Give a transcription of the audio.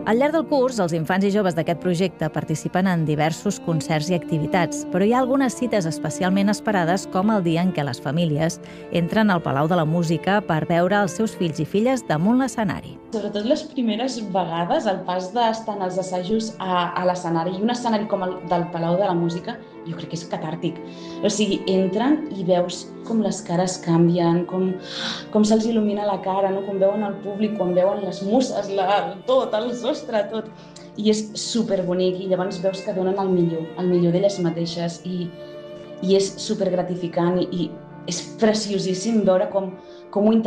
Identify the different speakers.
Speaker 1: Al llarg del curs, els infants i joves d'aquest projecte participen en diversos concerts i activitats, però hi ha algunes cites especialment esperades, com el dia en què les famílies entren al Palau de la Música per veure els seus fills i filles damunt l'escenari.
Speaker 2: Sobretot les primeres vegades, el pas d'estar en els assajos a l'escenari, i un escenari com el del Palau de la Música, jo crec que és catàrtic. O sigui, entren i veus com les cares canvien, com se'ls il·lumina la cara, no? Com veuen el públic, com veuen les muses, tot, el sostre, tot. I és superbonic i llavors veus que donen el millor d'elles mateixes i és supergratificant i és preciosíssim veure com ho